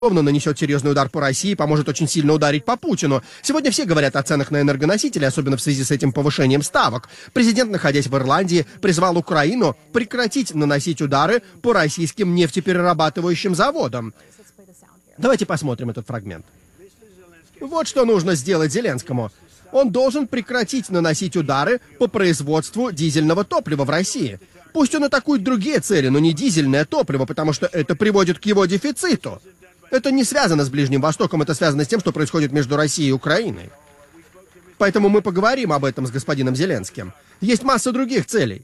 нанесет серьезный удар по России, поможет очень сильно ударить по Путину. Сегодня все говорят о ценах на энергоносители, особенно в связи с этим повышением ставок. Президент, находясь в Ирландии, призвал Украину прекратить наносить удары по российским нефтеперерабатывающим заводам. Давайте посмотрим этот фрагмент. Вот что нужно сделать Зеленскому. Он должен прекратить наносить удары по производству дизельного топлива в России. Пусть он атакует другие цели, но не дизельное топливо, потому что это приводит к его дефициту. Это не связано с Ближним Востоком, это связано с тем, что происходит между Россией и Украиной. Поэтому мы поговорим об этом с господином Зеленским. Есть масса других целей.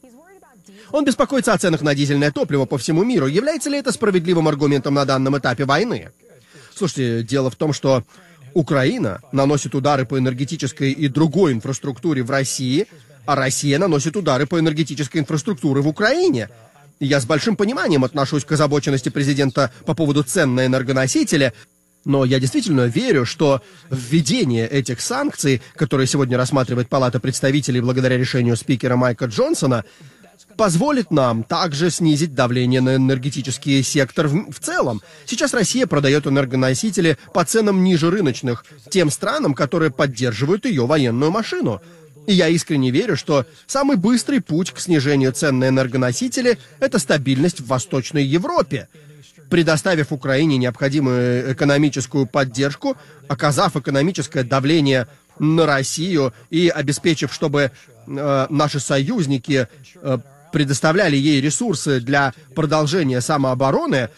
Он беспокоится о ценах на дизельное топливо по всему миру. Является ли это справедливым аргументом на данном этапе войны? Слушайте, дело в том, что Украина наносит удары по энергетической и другой инфраструктуре в России, а Россия наносит удары по энергетической инфраструктуре в Украине. Я с большим пониманием отношусь к озабоченности президента по поводу цен на энергоносители, но я действительно верю, что введение этих санкций, которые сегодня рассматривает Палата представителей благодаря решению спикера Майка Джонсона, позволит нам также снизить давление на энергетический сектор в целом. Сейчас Россия продает энергоносители по ценам ниже рыночных тем странам, которые поддерживают ее военную машину. И я искренне верю, что самый быстрый путь к снижению цен на энергоносители – это стабильность в Восточной Европе. Предоставив Украине необходимую экономическую поддержку, оказав экономическое давление на Россию и обеспечив, чтобы наши союзники предоставляли ей ресурсы для продолжения самообороны,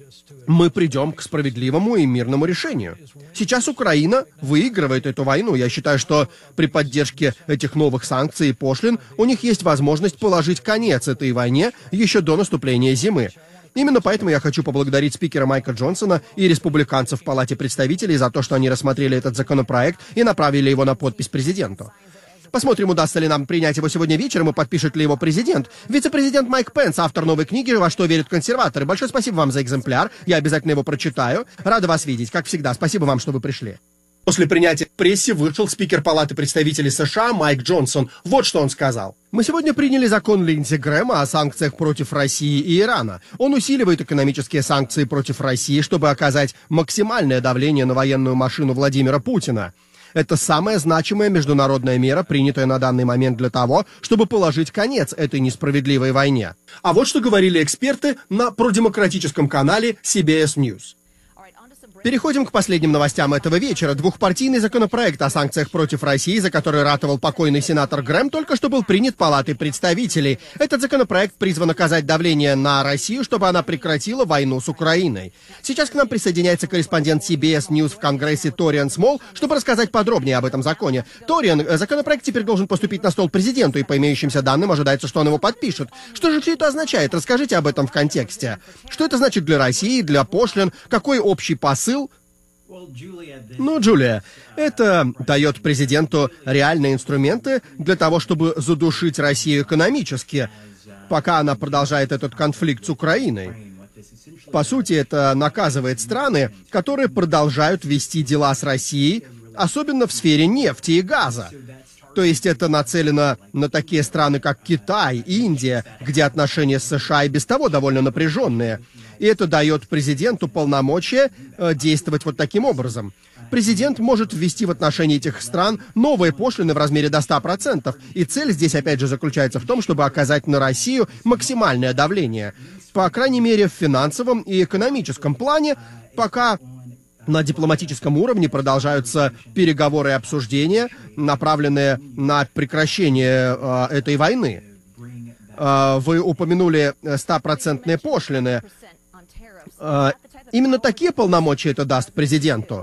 мы придем к справедливому и мирному решению. Сейчас Украина выигрывает эту войну. Я считаю, что при поддержке этих новых санкций и пошлин у них есть возможность положить конец этой войне еще до наступления зимы. Именно поэтому я хочу поблагодарить спикера Майка Джонсона и республиканцев в Палате представителей за то, что они рассмотрели этот законопроект и направили его на подпись президенту. Посмотрим, удастся ли нам принять его сегодня вечером и подпишет ли его президент. Вице-президент Майк Пенс, автор новой книги «Во что верят консерваторы». Большое спасибо вам за экземпляр. Я обязательно его прочитаю. Рада вас видеть, как всегда. Спасибо вам, что вы пришли. После принятия в прессе вышел спикер Палаты представителей США Майк Джонсон. Вот что он сказал. Мы сегодня приняли закон Линдси Грэма о санкциях против России и Ирана. Он усиливает экономические санкции против России, чтобы оказать максимальное давление на военную машину Владимира Путина. Это самая значимая международная мера, принятая на данный момент для того, чтобы положить конец этой несправедливой войне. А вот что говорили эксперты на продемократическом канале CBS News. Переходим к последним новостям этого вечера. Двухпартийный законопроект о санкциях против России, за который ратовал покойный сенатор Грэм, только что был принят Палатой представителей. Этот законопроект призван оказать давление на Россию, чтобы она прекратила войну с Украиной. Сейчас к нам присоединяется корреспондент CBS News в Конгрессе Ториан Смол, чтобы рассказать подробнее об этом законе. Ториан, законопроект теперь должен поступить на стол президенту, и по имеющимся данным ожидается, что он его подпишет. Что же все это означает? Расскажите об этом в контексте. Что это значит для России, для пошлин? Какой общий посыл? Ну, Джулия, это дает президенту реальные инструменты для того, чтобы задушить Россию экономически, пока она продолжает этот конфликт с Украиной. По сути, это наказывает страны, которые продолжают вести дела с Россией, особенно в сфере нефти и газа. То есть это нацелено на такие страны, как Китай, Индия, где отношения с США и без того довольно напряженные. И это дает президенту полномочия действовать вот таким образом. Президент может ввести в отношении этих стран новые пошлины в размере до 100%. И цель здесь, опять же, заключается в том, чтобы оказать на Россию максимальное давление. По крайней мере, в финансовом и экономическом плане, пока на дипломатическом уровне продолжаются переговоры и обсуждения, направленные на прекращение этой войны. Вы упомянули 100% пошлины. Именно такие полномочия это даст президенту.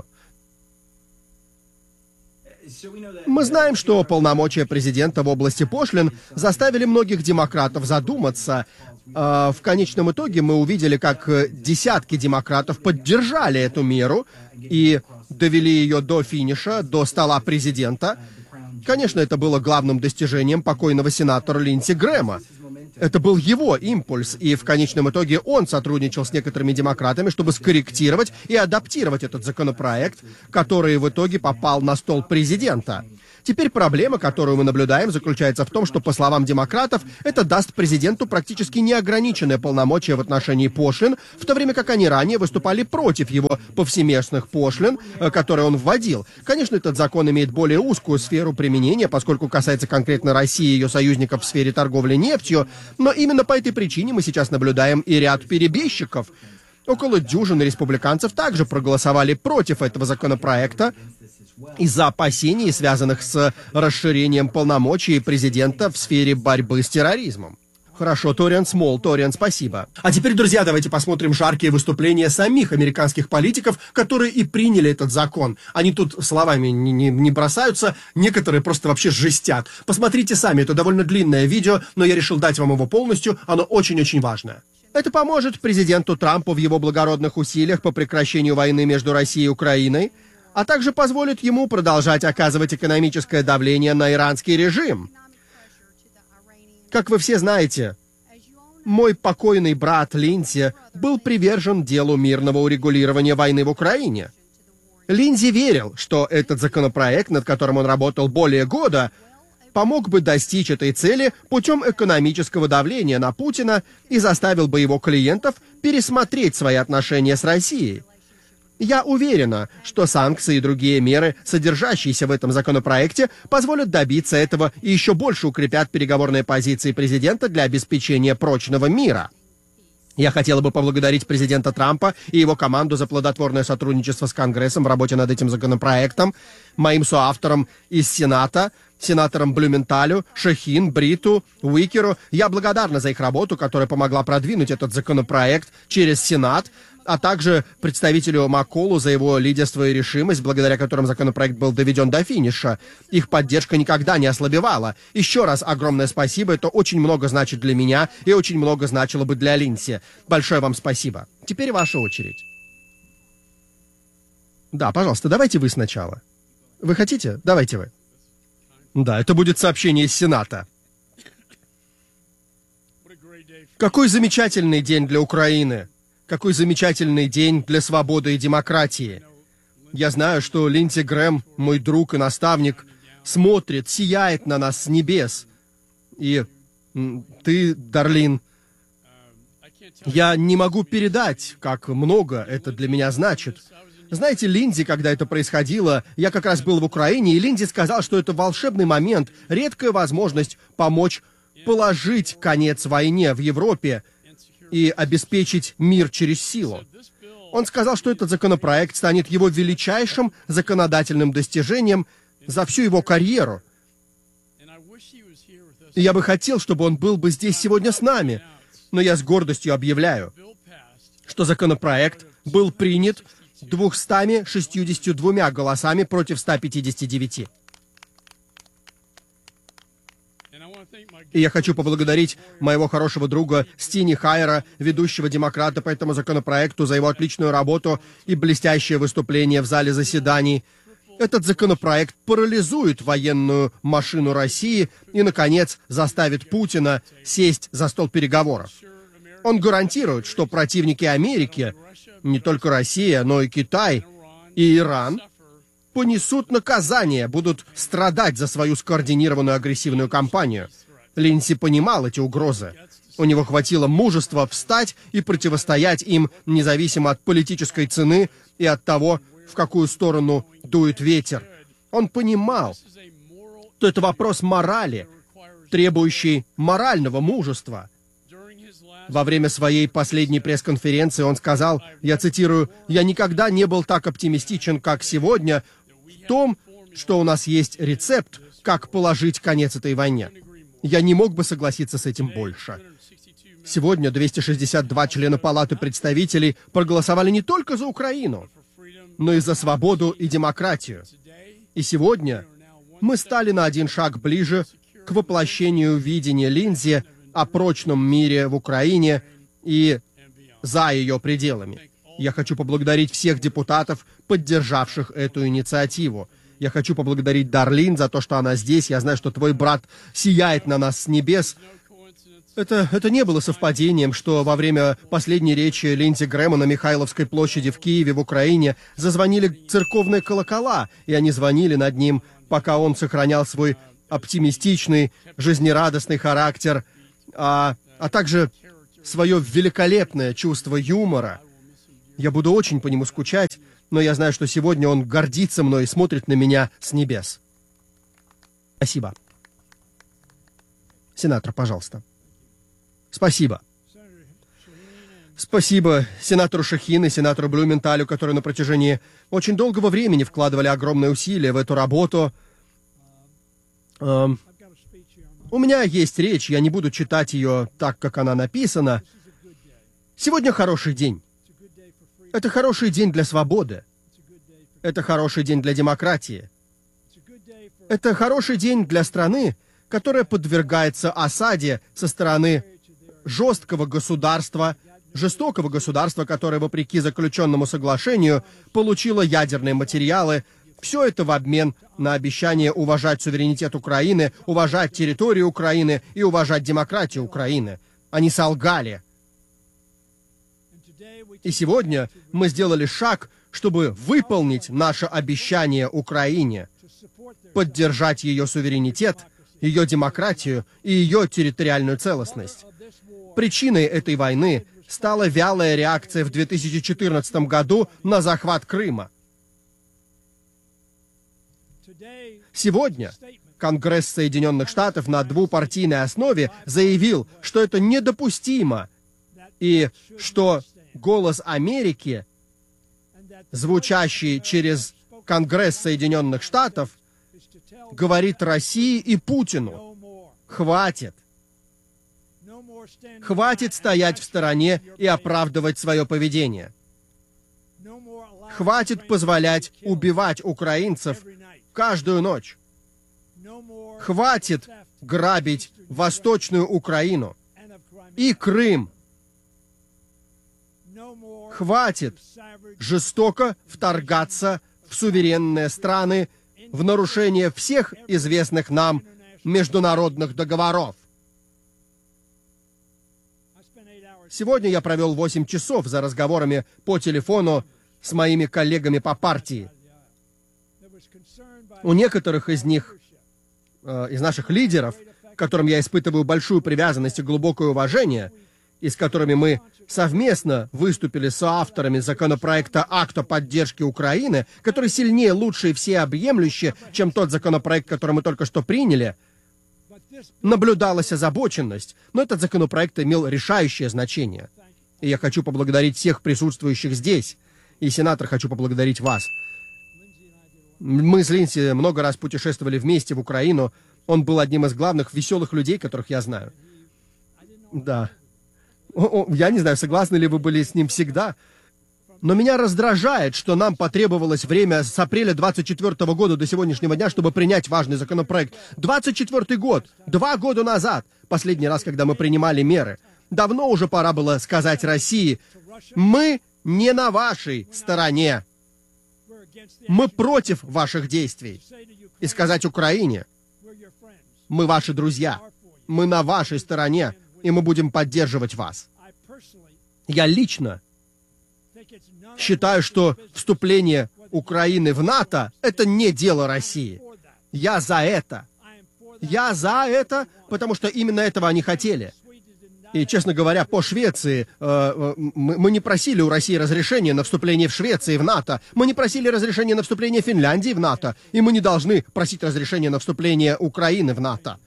Мы знаем, что полномочия президента в области пошлин заставили многих демократов задуматься. В конечном итоге мы увидели, как десятки демократов поддержали эту меру и довели ее до финиша, до стола президента. Конечно, это было главным достижением покойного сенатора Линдси Грэма. Это был его импульс, и в конечном итоге он сотрудничал с некоторыми демократами, чтобы скорректировать и адаптировать этот законопроект, который в итоге попал на стол президента. Теперь проблема, которую мы наблюдаем, заключается в том, что, по словам демократов, это даст президенту практически неограниченное полномочия в отношении пошлин, в то время как они ранее выступали против его повсеместных пошлин, которые он вводил. Конечно, этот закон имеет более узкую сферу применения, поскольку касается конкретно России и ее союзников в сфере торговли нефтью, но именно по этой причине мы сейчас наблюдаем и ряд перебежчиков. Около дюжины республиканцев также проголосовали против этого законопроекта из-за опасений, связанных с расширением полномочий президента в сфере борьбы с терроризмом. Хорошо, Ториан Смол. Ториан, спасибо. А теперь, друзья, давайте посмотрим жаркие выступления самих американских политиков, которые и приняли этот закон. Они тут словами не бросаются, некоторые просто вообще жестят. Посмотрите сами, это довольно длинное видео, но я решил дать вам его полностью, оно очень-очень важное. Это поможет президенту Трампу в его благородных усилиях по прекращению войны между Россией и Украиной, а также позволит ему продолжать оказывать экономическое давление на иранский режим. Как вы все знаете, мой покойный брат Линдзи был привержен делу мирного урегулирования войны в Украине. Линдзи верил, что этот законопроект, над которым он работал более года, помог бы достичь этой цели путем экономического давления на Путина и заставил бы его клиентов пересмотреть свои отношения с Россией. Я уверена, что санкции и другие меры, содержащиеся в этом законопроекте, позволят добиться этого и еще больше укрепят переговорные позиции президента для обеспечения прочного мира. Я хотела бы поблагодарить президента Трампа и его команду за плодотворное сотрудничество с Конгрессом в работе над этим законопроектом, моим соавторам из Сената, сенаторам Блюменталю, Шахин, Бриту, Уикеру. Я благодарна за их работу, которая помогла продвинуть этот законопроект через Сенат, а также представителю Макколу за его лидерство и решимость, благодаря которым законопроект был доведен до финиша. Их поддержка никогда не ослабевала. Еще раз огромное спасибо, это очень много значит для меня и очень много значило бы для Линдси. Большое вам спасибо. Теперь ваша очередь. Да, пожалуйста, давайте вы сначала. Вы хотите? Давайте вы. Да, это будет сообщение из Сената. Какой замечательный день для Украины! Какой замечательный день для свободы и демократии. Я знаю, что Линдси Грэм, мой друг и наставник, смотрит, сияет на нас с небес. И ты, Дарлин, я не могу передать, как много это для меня значит. Знаете, Линдси, когда это происходило, я как раз был в Украине, и Линдси сказал, что это волшебный момент, редкая возможность помочь положить конец войне в Европе и обеспечить мир через силу. Он сказал, что этот законопроект станет его величайшим законодательным достижением за всю его карьеру. И я бы хотел, чтобы он был бы здесь сегодня с нами, но я с гордостью объявляю, что законопроект был принят 262 голосами против 159. И я хочу поблагодарить моего хорошего друга Стини Хайера, ведущего демократа по этому законопроекту, за его отличную работу и блестящее выступление в зале заседаний. Этот законопроект парализует военную машину России и, наконец, заставит Путина сесть за стол переговоров. Он гарантирует, что противники Америки, не только Россия, но и Китай и Иран, понесут наказание, будут страдать за свою скоординированную агрессивную кампанию. Линдси понимал эти угрозы. У него хватило мужества встать и противостоять им, независимо от политической цены и от того, в какую сторону дует ветер. Он понимал, что это вопрос морали, требующий морального мужества. Во время своей последней пресс-конференции он сказал, я цитирую, «Я никогда не был так оптимистичен, как сегодня, в том, что у нас есть рецепт, как положить конец этой войне». Я не мог бы согласиться с этим больше. Сегодня 262 члена Палаты представителей проголосовали не только за Украину, но и за свободу и демократию. И сегодня мы стали на один шаг ближе к воплощению видения Линдси о прочном мире в Украине и за ее пределами. Я хочу поблагодарить всех депутатов, поддержавших эту инициативу. Я хочу поблагодарить Дарлин за то, что она здесь. Я знаю, что твой брат сияет на нас с небес. Это не было совпадением, что во время последней речи Линдси Грэма на Михайловской площади в Киеве, в Украине, зазвонили церковные колокола, и они звонили над ним пока он сохранял свой оптимистичный, жизнерадостный характер, а также свое великолепное чувство юмора. Я буду очень по нему скучать, но я знаю, что сегодня он гордится мной и смотрит на меня с небес. Спасибо. Сенатор, пожалуйста. Спасибо. Спасибо сенатору Шахин и сенатору Блюменталю, которые на протяжении очень долгого времени вкладывали огромные усилия в эту работу. У меня есть речь, я не буду читать ее так, как она написана. Сегодня хороший день. Это хороший день для свободы. Это хороший день для демократии. Это хороший день для страны, которая подвергается осаде со стороны жесткого государства, жестокого государства, которое, вопреки заключенному соглашению, получило ядерные материалы. Все это в обмен на обещание уважать суверенитет Украины, уважать территорию Украины и уважать демократию Украины. Они солгали. И сегодня мы сделали шаг, чтобы выполнить наше обещание Украине, поддержать ее суверенитет, ее демократию и ее территориальную целостность. Причиной этой войны стала вялая реакция в 2014 году на захват Крыма. Сегодня Конгресс Соединенных Штатов на двупартийной основе заявил, что это недопустимо, и что голос Америки, звучащий через Конгресс Соединенных Штатов, говорит России и Путину: хватит. Хватит стоять в стороне и оправдывать свое поведение. Хватит позволять убивать украинцев каждую ночь. Хватит грабить Восточную Украину и Крым. Хватит жестоко вторгаться в суверенные страны в нарушение всех известных нам международных договоров. Сегодня я провел 8 часов за разговорами по телефону с моими коллегами по партии. У некоторых из них, из наших лидеров, к которым я испытываю большую привязанность и глубокое уважение, и с которыми мы совместно выступили соавторами законопроекта «Акт о поддержке Украины», который сильнее, лучше и всеобъемлюще, чем тот законопроект, который мы только что приняли, наблюдалась озабоченность, но этот законопроект имел решающее значение. И я хочу поблагодарить всех присутствующих здесь, и, сенатор, хочу поблагодарить вас. Мы с Линдси много раз путешествовали вместе в Украину. Он был одним из главных веселых людей, которых я знаю. Да. Я не знаю, согласны ли вы были с ним всегда, но меня раздражает, что нам потребовалось время с апреля 24 года до сегодняшнего дня, чтобы принять важный законопроект. 24 год, 2 года назад, последний раз, когда мы принимали меры. Давно уже пора было сказать России: мы не на вашей стороне. Мы против ваших действий. И сказать Украине: мы ваши друзья, мы на вашей стороне, и мы будем поддерживать вас. Я лично считаю, что вступление Украины в НАТО — это не дело России. Я за это. Я за это, потому что именно этого они хотели. И, честно говоря, по Швеции мы не просили у России разрешения на вступление в Швеции в НАТО. Мы не просили разрешения на вступление Финляндии в НАТО. И мы не должны просить разрешения на вступление Украины в НАТО.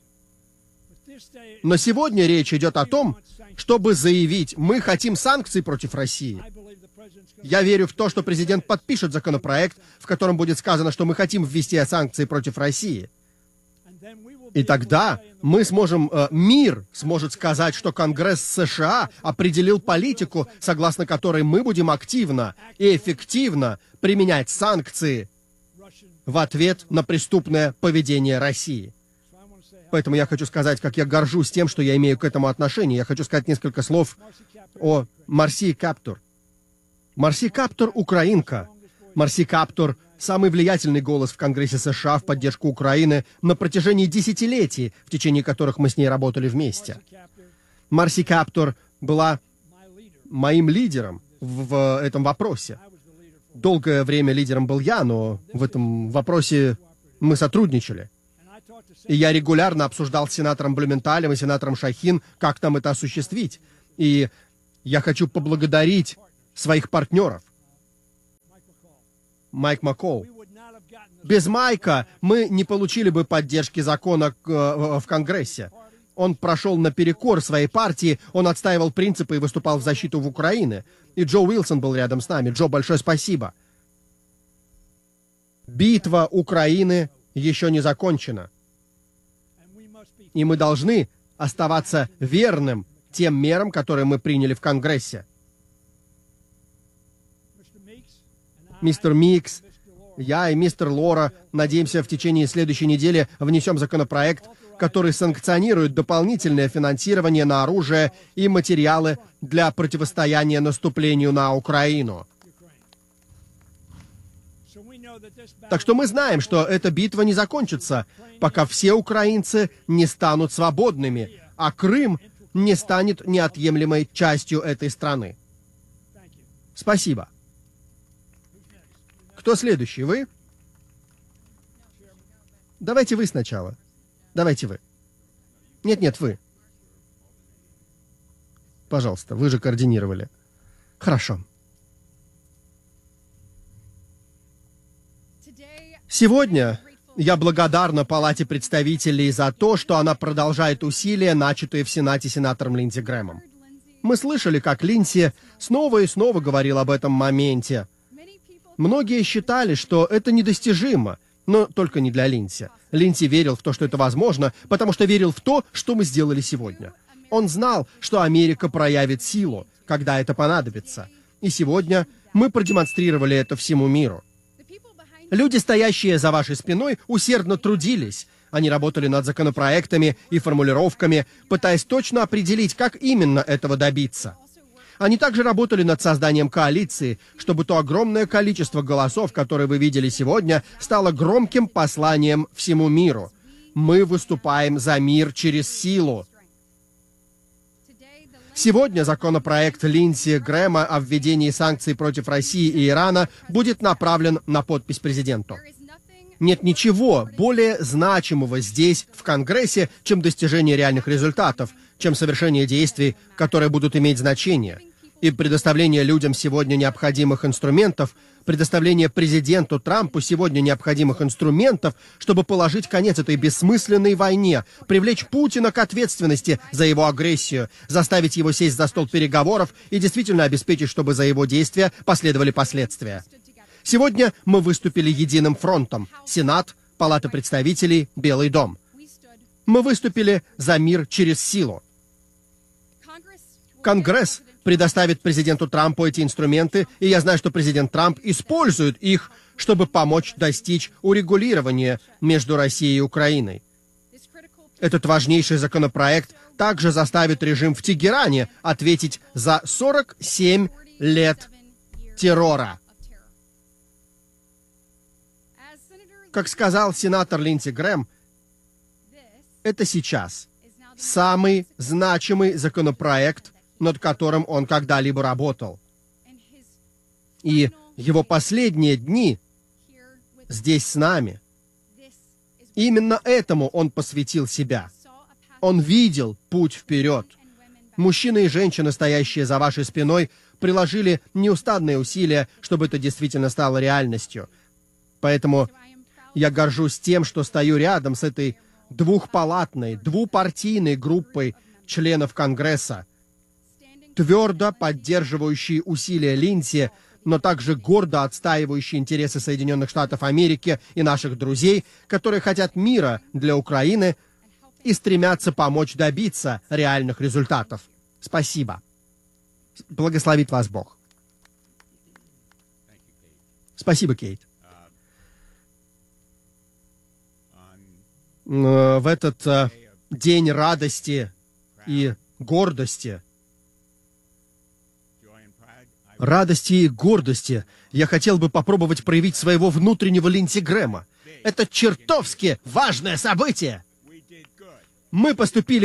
Но сегодня речь идет о том, чтобы заявить: мы хотим санкций против России. Я верю в то, что президент подпишет законопроект, в котором будет сказано, что мы хотим ввести санкции против России. И тогда мы сможем, мир сможет сказать, что Конгресс США определил политику, согласно которой мы будем активно и эффективно применять санкции в ответ на преступное поведение России. Поэтому я хочу сказать, как я горжусь тем, что я имею к этому отношение. Я хочу сказать несколько слов о Марси Каптур. Марси Каптур — украинка. Марси Каптур — самый влиятельный голос в Конгрессе США в поддержку Украины на протяжении десятилетий, в течение которых мы с ней работали вместе. Марси Каптур была моим лидером в этом вопросе. Долгое время лидером был я, но в этом вопросе Мы сотрудничали. И я регулярно обсуждал с сенатором Блюменталем и сенатором Шахин, как нам это осуществить. И я хочу поблагодарить своих партнеров. Майк Маккол. Без Майка мы не получили бы поддержки закона в Конгрессе. Он прошел наперекор своей партии, он отстаивал принципы и выступал в защиту Украины. И Джо Уилсон был рядом с нами. Джо, большое спасибо. Битва Украины еще не закончена. И мы должны оставаться верным тем мерам, которые мы приняли в Конгрессе. Мистер Микс, я и мистер Лора надеемся, в течение следующей недели внесем законопроект, который санкционирует дополнительное финансирование на оружие и материалы для противостояния наступлению на Украину. Так что мы знаем, что эта битва не закончится, пока все украинцы не станут свободными, а Крым не станет неотъемлемой частью этой страны. Спасибо. Кто следующий? Вы? Давайте вы сначала. Давайте вы. Нет, вы. Пожалуйста, вы же координировали. Хорошо. Сегодня я благодарна Палате представителей за то, что она продолжает усилия, начатые в Сенате сенатором Линдси Грэмом. Мы слышали, как Линдси снова и снова говорил об этом моменте. Многие считали, что это недостижимо, но только не для Линдси. Линдси верил в то, что это возможно, потому что верил в то, что мы сделали сегодня. Он знал, что Америка проявит силу, когда это понадобится. И сегодня мы продемонстрировали это всему миру. Люди, стоящие за вашей спиной, усердно трудились. Они работали над законопроектами и формулировками, пытаясь точно определить, как именно этого добиться. Они также работали над созданием коалиции, чтобы то огромное количество голосов, которые вы видели сегодня, стало громким посланием всему миру. Мы выступаем за мир через силу. Сегодня законопроект Линдси Грэма о введении санкций против России и Ирана будет направлен на подпись президенту. Нет ничего более значимого здесь, в Конгрессе, чем достижение реальных результатов, чем совершение действий, которые будут иметь значение. И предоставление людям сегодня необходимых инструментов, предоставление президенту Трампу сегодня необходимых инструментов, чтобы положить конец этой бессмысленной войне, привлечь Путина к ответственности за его агрессию, заставить его сесть за стол переговоров и действительно обеспечить, чтобы за его действия последовали последствия. Сегодня мы выступили единым фронтом. Сенат, Палата представителей, Белый дом. Мы выступили за мир через силу. Конгресс предоставит президенту Трампу эти инструменты, и я знаю, что президент Трамп использует их, чтобы помочь достичь урегулирования между Россией и Украиной. Этот важнейший законопроект также заставит режим в Тегеране ответить за 47 лет террора. Как сказал сенатор Линдси Грэм, это сейчас самый значимый законопроект, над которым он когда-либо работал. И его последние дни здесь с нами. Именно этому он посвятил себя. Он видел путь вперед. Мужчины и женщины, стоящие за вашей спиной, приложили неустанные усилия, чтобы это действительно стало реальностью. Поэтому я горжусь тем, что стою рядом с этой двухпалатной, двупартийной группой членов Конгресса, твердо поддерживающие усилия Линдси, но также гордо отстаивающие интересы Соединенных Штатов Америки и наших друзей, которые хотят мира для Украины и стремятся помочь добиться реальных результатов. Спасибо. Благословит вас Бог. Спасибо, Кейт. В этот день радости и гордости, я хотел бы попробовать проявить своего внутреннего Линдси Грэма. Это чертовски важное событие. Мы поступили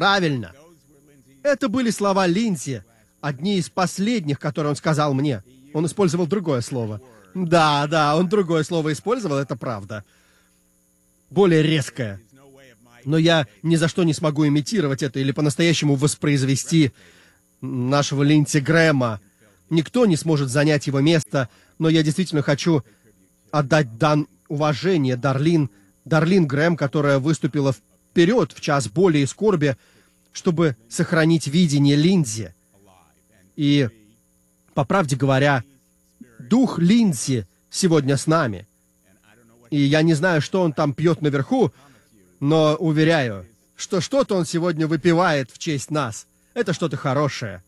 правильно. Это были слова Линдси, одни из последних, которые он сказал мне. Он использовал другое слово. Да, он другое слово использовал, это правда. Более резкое. Но я ни за что не смогу имитировать это или по-настоящему воспроизвести нашего Линдси Грэма. Никто не сможет занять его место, но я действительно хочу отдать дан уважение Дарлин Грэм, которая выступила вперед в час боли и скорби, чтобы сохранить видение Линдси. И, по правде говоря, дух Линдси сегодня с нами. И я не знаю, что он там пьет наверху, но уверяю, что что-то он сегодня выпивает в честь нас. Это что-то хорошее.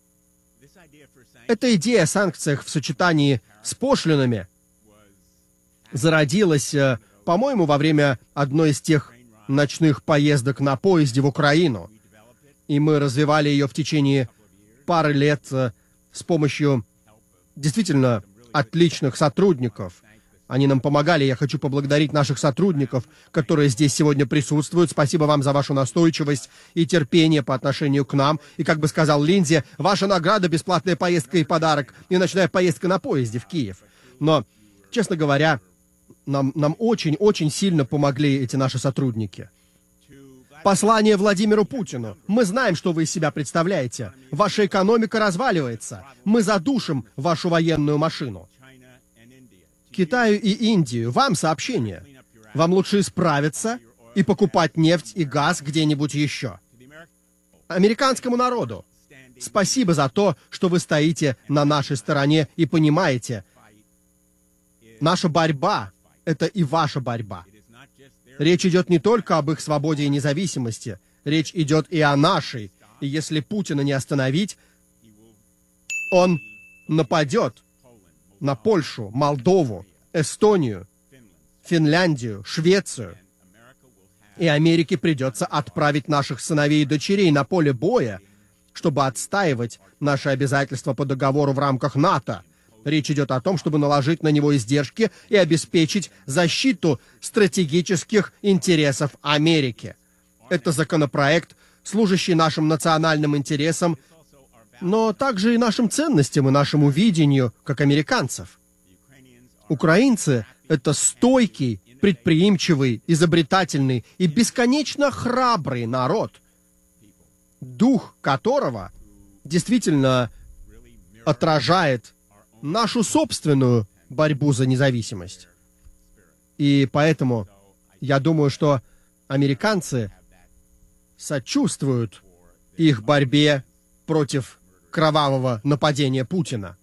Эта идея о санкциях в сочетании с пошлинами зародилась, по-моему, во время одной из тех ночных поездок на поезде в Украину. И мы развивали ее в течение пары лет с помощью действительно отличных сотрудников. Они нам помогали. Я хочу поблагодарить наших сотрудников, которые здесь сегодня присутствуют. Спасибо вам за вашу настойчивость и терпение по отношению к нам. И, как бы сказал Линдси, ваша награда — бесплатная поездка и подарок, и ночная поездка на поезде в Киев. Но, честно говоря, нам очень-очень сильно помогли эти наши сотрудники. Послание Владимиру Путину. Мы знаем, что вы из себя представляете. Ваша экономика разваливается. Мы задушим вашу военную машину. Китаю и Индию. Вам сообщение. Вам лучше исправиться и покупать нефть и газ где-нибудь еще. Американскому народу. Спасибо за то, что вы стоите на нашей стороне и понимаете, наша борьба — это и ваша борьба. Речь идет не только об их свободе и независимости, речь идет и о нашей. И если Путина не остановить, он нападет на Польшу, Молдову, Эстонию, Финляндию, Швецию. И Америке придется отправить наших сыновей и дочерей на поле боя, чтобы отстаивать наши обязательства по договору в рамках НАТО. Речь идет о том, чтобы наложить на него издержки и обеспечить защиту стратегических интересов Америки. Это законопроект, служащий нашим национальным интересам, но также и нашим ценностям и нашему видению, как американцев. Украинцы — это стойкий, предприимчивый, изобретательный и бесконечно храбрый народ, дух которого действительно отражает нашу собственную борьбу за независимость. И поэтому я думаю, что американцы сочувствуют их борьбе против кровавого нападения Путина.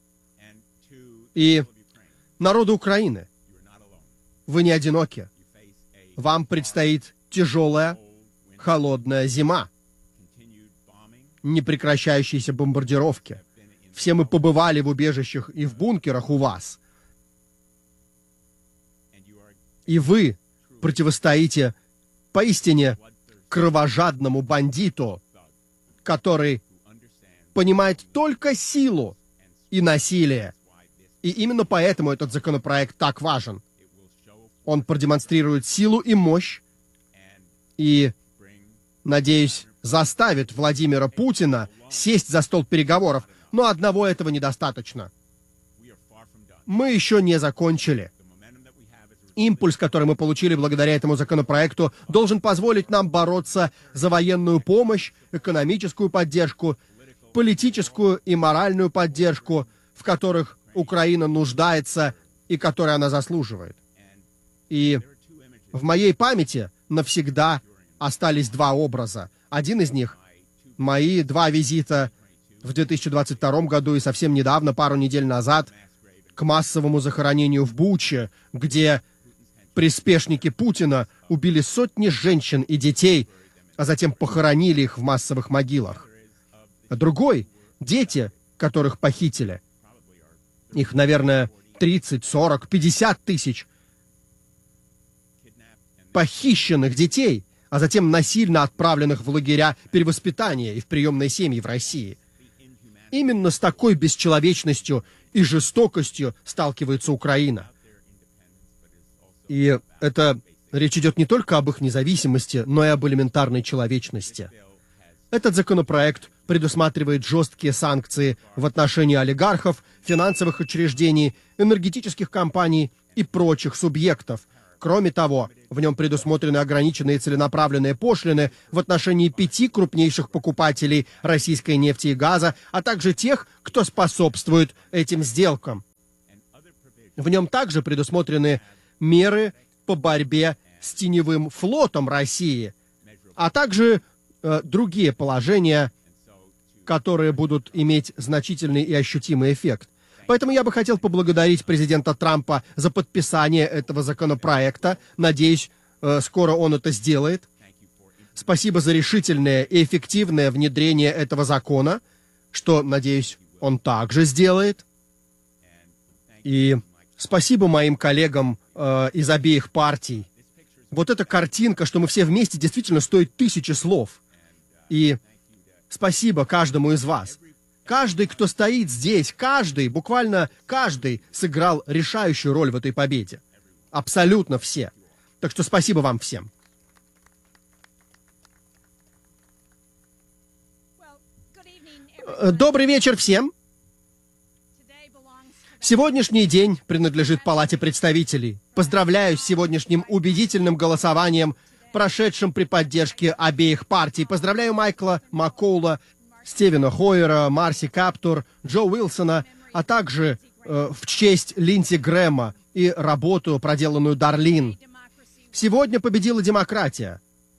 И народу Украины, вы не одиноки. Вам предстоит тяжелая, холодная зима, непрекращающиеся бомбардировки. Все мы побывали в убежищах и в бункерах у вас. И вы противостоите поистине кровожадному бандиту, который понимает только силу и насилие. И именно поэтому этот законопроект так важен. Он продемонстрирует силу и мощь и, надеюсь, заставит Владимира Путина сесть за стол переговоров. Но одного этого недостаточно. Мы еще не закончили. Импульс, который мы получили благодаря этому законопроекту, должен позволить нам бороться за военную помощь, экономическую поддержку, политическую и моральную поддержку, в которых Украина нуждается и которые она заслуживает. И в моей памяти навсегда остались два образа. Один из них — мои два визита в 2022 году и совсем недавно, пару недель назад, к массовому захоронению в Буче, где приспешники Путина убили сотни женщин и детей, а затем похоронили их в массовых могилах. А другой — дети, которых похитили. Их, наверное, 30, 40, 50 тысяч похищенных детей, а затем насильно отправленных в лагеря перевоспитания и в приемные семьи в России. Именно с такой бесчеловечностью и жестокостью сталкивается Украина. И это речь идет не только об их независимости, но и об элементарной человечности. Этот законопроект предусматривает жесткие санкции в отношении олигархов, финансовых учреждений, энергетических компаний и прочих субъектов. Кроме того, в нем предусмотрены ограниченные целенаправленные пошлины в отношении 5 крупнейших покупателей российской нефти и газа, а также тех, кто способствует этим сделкам. В нем также предусмотрены меры по борьбе с теневым флотом России, а также другие положения, которые будут иметь значительный и ощутимый эффект. Поэтому я бы хотел поблагодарить президента Трампа за подписание этого законопроекта. Надеюсь, скоро он это сделает. Спасибо за решительное и эффективное внедрение этого закона, что, надеюсь, он также сделает. И спасибо моим коллегам из обеих партий. Вот эта картинка, что мы все вместе, действительно стоит 1000 слов. И спасибо каждому из вас. Каждый, кто стоит здесь, каждый, буквально каждый, сыграл решающую роль в этой победе. Абсолютно все. Так что спасибо вам всем. Добрый вечер всем. Сегодняшний день принадлежит Палате представителей. Поздравляю с сегодняшним убедительным голосованием, прошедшим при поддержке обеих партий. Поздравляю Майкла Маккоула, Стивена Хойера, Марси Каптур, Джо Уилсона, а также в честь Линдси Грэма и работу, проделанную Дарлин. Сегодня победила демократия.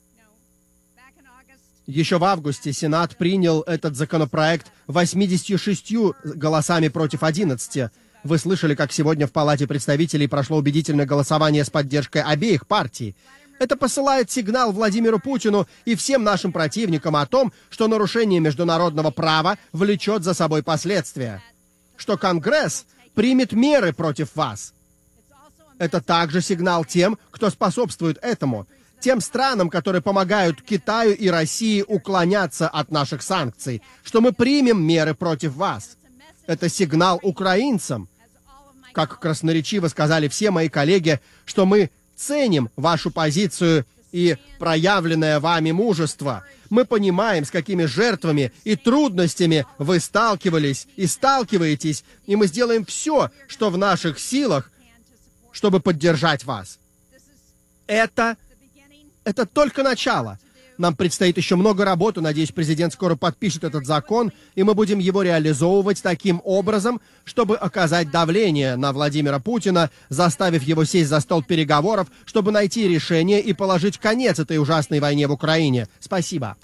Еще в августе Сенат принял этот законопроект 86 голосами против 11. Вы слышали, как сегодня в Палате представителей прошло убедительное голосование с поддержкой обеих партий. Это посылает сигнал Владимиру Путину и всем нашим противникам о том, что нарушение международного права влечет за собой последствия. Что Конгресс примет меры против вас. Это также сигнал тем, кто способствует этому. Тем странам, которые помогают Китаю и России уклоняться от наших санкций. Что мы примем меры против вас. Это сигнал украинцам. Как красноречиво сказали все мои коллеги, что мы ценим вашу позицию и проявленное вами мужество. Мы понимаем, с какими жертвами и трудностями вы сталкивались и сталкиваетесь, и мы сделаем все, что в наших силах, чтобы поддержать вас. Это только начало. Нам предстоит еще много работы. Надеюсь, президент скоро подпишет этот закон, и мы будем его реализовывать таким образом, чтобы оказать давление на Владимира Путина, заставив его сесть за стол переговоров, чтобы найти решение и положить конец этой ужасной войне в Украине. Спасибо.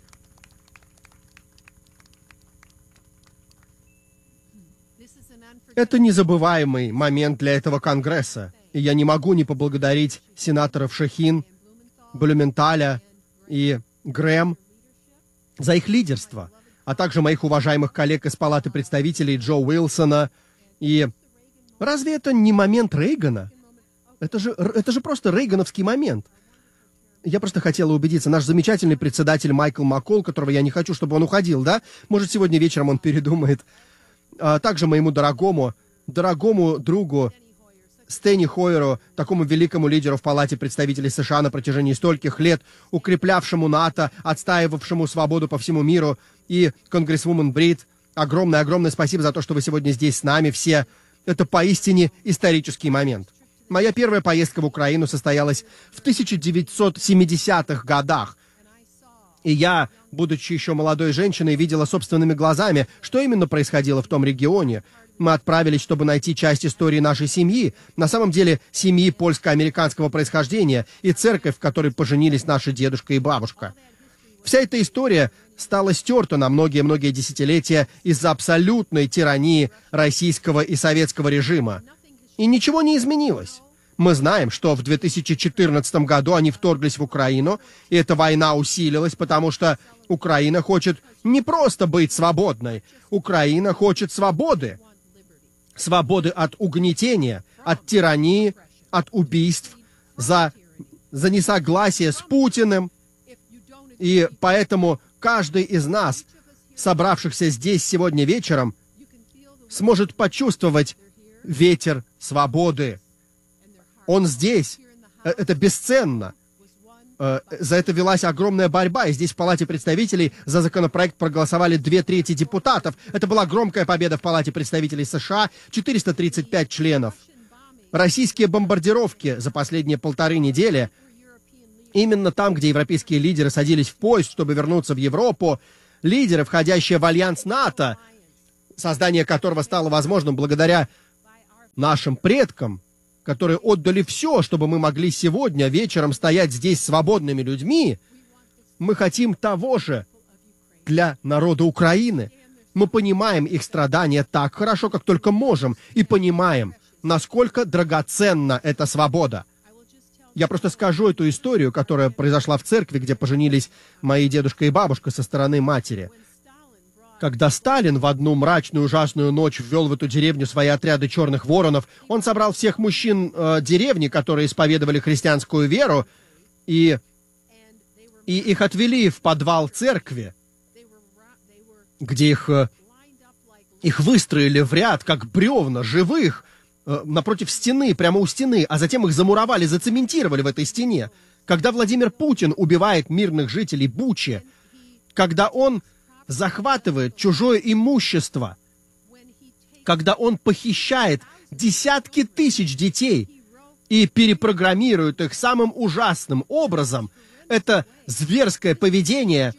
Это незабываемый момент для этого Конгресса, и я не могу не поблагодарить сенаторов Шахин, Блюменталя и Грэм за их лидерство, а также моих уважаемых коллег из Палаты представителей Джо Уилсона. И разве это не момент Рейгана? Это же просто рейгановский момент. Я просто хотела убедиться. Наш замечательный председатель Майкл Маккол, которого я не хочу, чтобы он уходил, да? Может, сегодня вечером он передумает. А также моему дорогому другу Стени Хойеру, такому великому лидеру в Палате представителей США на протяжении стольких лет, укреплявшему НАТО, отстаивавшему свободу по всему миру, и конгрессвумен Брит. Огромное спасибо за то, что вы сегодня здесь с нами все. Это поистине исторический момент. Моя первая поездка в Украину состоялась в 1970-х годах. И я, будучи еще молодой женщиной, видела собственными глазами, что именно происходило в том регионе. Мы отправились, чтобы найти часть истории нашей семьи, на самом деле семьи польско-американского происхождения и церковь, в которой поженились наши дедушка и бабушка. Вся эта история стала стерта на многие-многие десятилетия из-за абсолютной тирании российского и советского режима. И ничего не изменилось. Мы знаем, что в 2014 году они вторглись в Украину, и эта война усилилась, потому что Украина хочет не просто быть свободной, Украина хочет свободы. Свободы от угнетения, от тирании, от убийств, за несогласие с Путиным. И поэтому каждый из нас, собравшихся здесь сегодня вечером, сможет почувствовать ветер свободы. Он здесь. Это бесценно. За это велась огромная борьба, и здесь в Палате представителей за законопроект проголосовали 2/3 депутатов. Это была громкая победа в Палате представителей США, 435 членов. Российские бомбардировки за последние 1,5 недели, именно там, где европейские лидеры садились в поезд, чтобы вернуться в Европу, лидеры, входящие в альянс НАТО, создание которого стало возможным благодаря нашим предкам, которые отдали все, чтобы мы могли сегодня вечером стоять здесь свободными людьми, мы хотим того же для народа Украины. Мы понимаем их страдания так хорошо, как только можем, и понимаем, насколько драгоценна эта свобода. Я просто скажу эту историю, которая произошла в церкви, где поженились мои дедушка и бабушка со стороны матери. Когда Сталин в одну мрачную ужасную ночь ввел в эту деревню свои отряды черных воронов, он собрал всех мужчин деревни, которые исповедовали христианскую веру, и их отвели в подвал церкви, где их выстроили в ряд, как бревна, живых, напротив стены, прямо у стены, а затем их замуровали, зацементировали в этой стене. Когда Владимир Путин убивает мирных жителей Бучи, когда он захватывает чужое имущество, когда он похищает десятки тысяч детей и перепрограммирует их самым ужасным образом, это зверское поведение,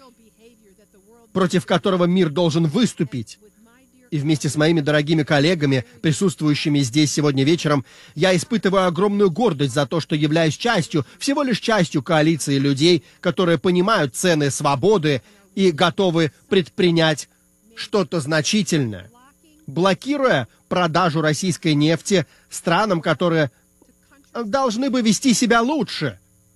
против которого мир должен выступить. И вместе с моими дорогими коллегами, присутствующими здесь сегодня вечером, я испытываю огромную гордость за то, что являюсь частью, всего лишь частью коалиции людей, которые понимают цены свободы и готовы предпринять что-то значительное, блокируя продажу российской нефти странам, которые должны бы вести себя лучше.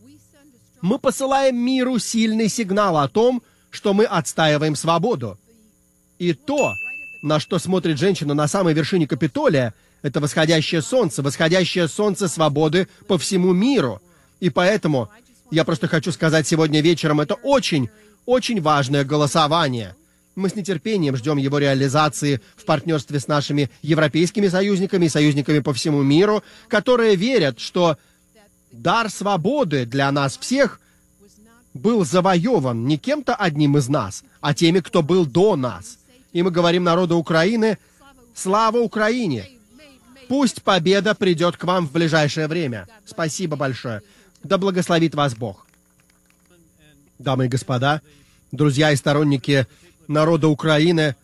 Мы посылаем миру сильный сигнал о том, что мы отстаиваем свободу. И то, на что смотрит женщина на самой вершине Капитолия, это восходящее солнце свободы по всему миру. И поэтому я просто хочу сказать сегодня вечером, это очень важное голосование. Мы с нетерпением ждем его реализации в партнерстве с нашими европейскими союзниками и союзниками по всему миру, которые верят, что дар свободы для нас всех был завоеван не кем-то одним из нас, а теми, кто был до нас. И мы говорим народу Украины: слава Украине! Пусть победа придет к вам в ближайшее время. Спасибо большое. Да благословит вас Бог. Дамы и господа, друзья и сторонники народа Украины,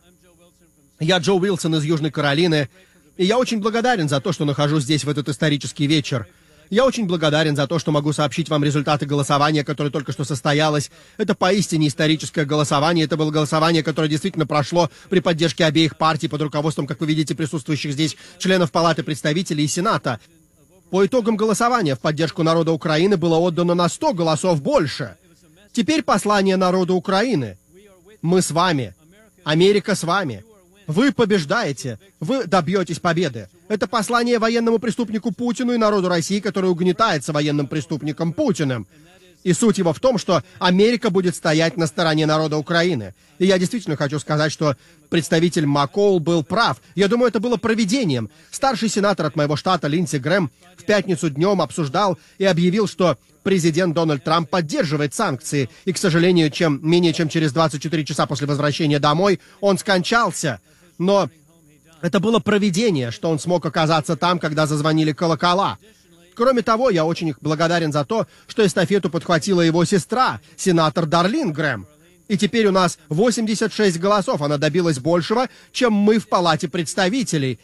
я Джо Уилсон из Южной Каролины, и я очень благодарен за то, что нахожусь здесь в этот исторический вечер. Я очень благодарен за то, что могу сообщить вам результаты голосования, которое только что состоялось. Это поистине историческое голосование. Это было голосование, которое действительно прошло при поддержке обеих партий под руководством, как вы видите, присутствующих здесь членов Палаты представителей и Сената. По итогам голосования в поддержку народа Украины было отдано на 100 голосов больше. Теперь послание народу Украины. Мы с вами. Америка с вами. Вы побеждаете. Вы добьетесь победы. Это послание военному преступнику Путину и народу России, который угнетается военным преступником Путиным. И суть его в том, что Америка будет стоять на стороне народа Украины. И я действительно хочу сказать, что представитель Маккол был прав. Я думаю, это было провидением. Старший сенатор от моего штата Линдси Грэм в пятницу днем обсуждал и объявил, что президент Дональд Трамп поддерживает санкции. И, к сожалению, менее чем через 24 часа после возвращения домой он скончался. Но это было провидение, что он смог оказаться там, когда зазвонили колокола. Кроме того, я очень благодарен за то, что эстафету подхватила его сестра, сенатор Дарлин Грэм. И теперь у нас 86 голосов. Она добилась большего, чем мы в Палате представителей.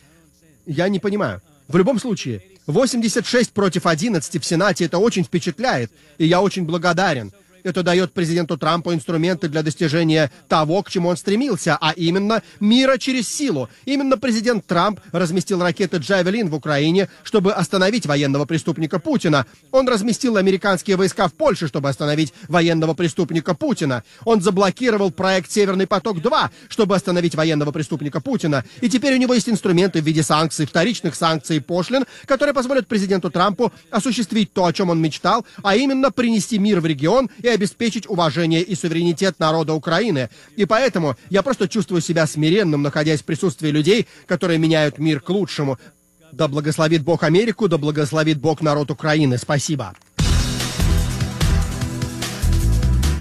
Я не понимаю. В любом случае, 86 против 11 в Сенате — это очень впечатляет, и я очень благодарен. Это дает президенту Трампу инструменты для достижения того, к чему он стремился, а именно мира через силу. Именно президент Трамп разместил ракеты «Джавелин» в Украине, чтобы остановить военного преступника Путина. Он разместил американские войска в Польше, чтобы остановить военного преступника Путина. Он заблокировал проект «Северный поток-2», чтобы остановить военного преступника Путина. И теперь у него есть инструменты в виде санкций, вторичных санкций и пошлин, которые позволят президенту Трампу осуществить то, о чем он мечтал, а именно принести мир в регион и обеспечить уважение и суверенитет народа Украины. И поэтому я просто чувствую себя смиренным, находясь в присутствии людей, которые меняют мир к лучшему. Да благословит Бог Америку, да благословит Бог народ Украины. Спасибо.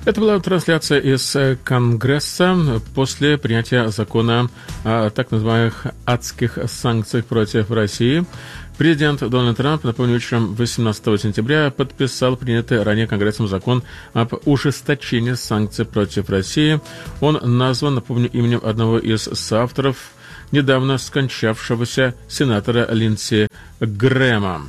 Это была трансляция из Конгресса после принятия закона о так называемых адских санкциях против России. Президент Дональд Трамп, напомню, вечером 18 сентября подписал принятый ранее Конгрессом закон об ужесточении санкций против России. Он назван, напомню, именем одного из соавторов недавно скончавшегося сенатора Линдси Грэма.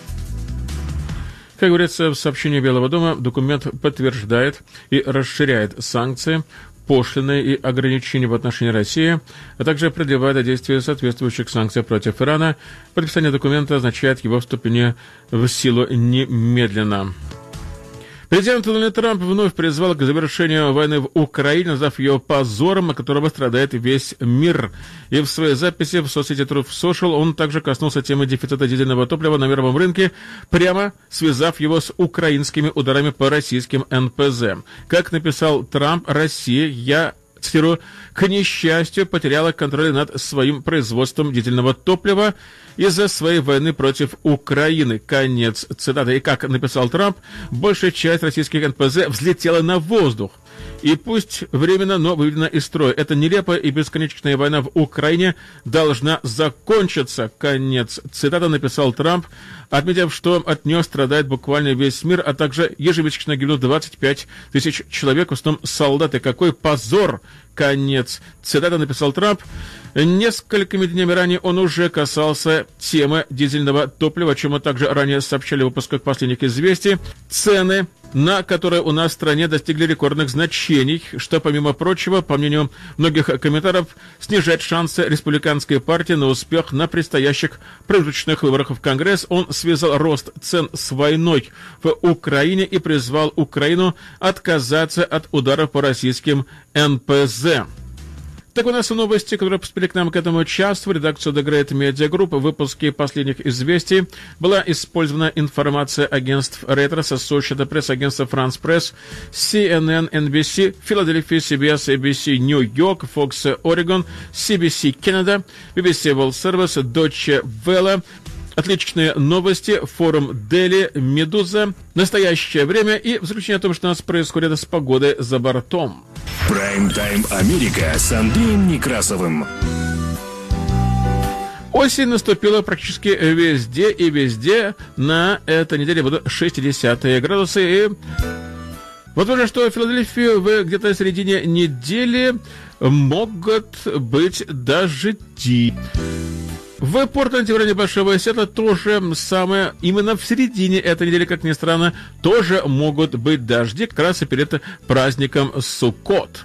Как говорится в сообщении Белого дома, документ подтверждает и расширяет санкции, пошлины и ограничения в отношении России, а также продлевает действие соответствующих санкций против Ирана. Подписание документа означает его вступление в силу немедленно. Президент Дональд Трамп вновь призвал к завершению войны в Украине, назвав ее позором, от которого страдает весь мир. И в своей записи в соцсети Truth Social он также коснулся темы дефицита дизельного топлива на мировом рынке, прямо связав его с украинскими ударами по российским НПЗ. Как написал Трамп, Россия, я цитирую, к несчастью, потеряла контроль над своим производством дизельного топлива из-за своей войны против Украины. Конец цитаты. И как написал Трамп, большая часть российских НПЗ взлетела на воздух. И пусть временно, но выведена из строя. Эта нелепая и бесконечная война в Украине должна закончиться. Конец цитаты, написал Трамп, отметив, что от нее страдает буквально весь мир, а также ежемесячно гибнут 25 тысяч человек, в основном солдаты. Какой позор! Конец цитаты, написал Трамп. Несколькими днями ранее он уже касался темы дизельного топлива, о чем мы также ранее сообщали в выпусках последних известий. Цены, на которые у нас в стране достигли рекордных значений, что, помимо прочего, по мнению многих комментаторов, снижает шансы республиканской партии на успех на предстоящих промежуточных выборах в Конгресс. Он связал рост цен с войной в Украине и призвал Украину отказаться от ударов по российским НПЗ. Так, у нас новости, которые поступили к нам к этому часу. В редакцию The Great Media Group в выпуске последних известий была использована информация агентств Reuters, Associated Press, агентства France Press, CNN, NBC, Philadelphia, CBS, ABC, New York, Fox, Oregon, CBC, Canada, BBC World Service, Deutsche Welle. Отличные новости, форум Дели, Медуза, настоящее время и в заключение о том, что у нас происходит с погодой за бортом. Прайм-тайм Америка с Андреем Некрасовым. Осень наступила практически везде, и везде на этой неделе будут 60 градусы. И возможно, что в Филадельфии где-то в середине недели могут быть дожди. В Портленде, в районе Большого Сиэтла, тоже самое, именно в середине этой недели, как ни странно, тоже могут быть дожди, как раз и перед праздником Суккот.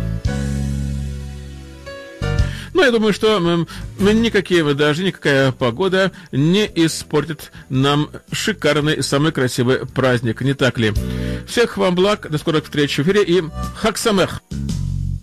Но я думаю, что никакие дожди, никакая погода не испортит нам шикарный и самый красивый праздник, не так ли? Всех вам благ, до скорых встреч в эфире и Хаг Самех!